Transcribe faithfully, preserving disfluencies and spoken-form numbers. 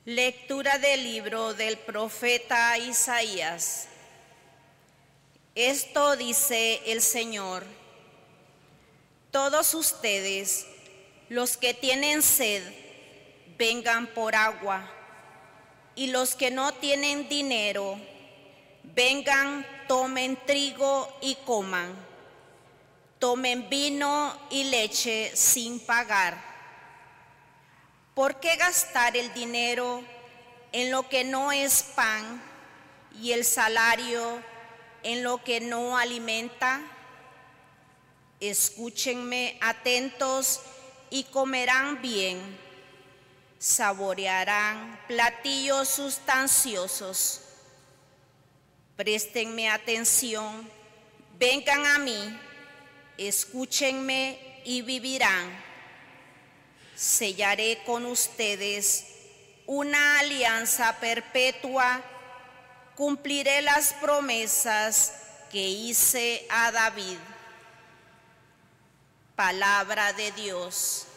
Lectura del libro del profeta Isaías. Esto dice el Señor: todos ustedes, los que tienen sed, vengan por agua, y los que no tienen dinero, vengan, tomen trigo y coman, tomen vino y leche sin pagar. ¿Por qué gastar el dinero en lo que no es pan y el salario en lo que no alimenta? Escúchenme atentos y comerán bien, saborearán platillos sustanciosos. Préstenme atención, vengan a mí, escúchenme y vivirán. Sellaré con ustedes una alianza perpetua, cumpliré las promesas que hice a David. Palabra de Dios.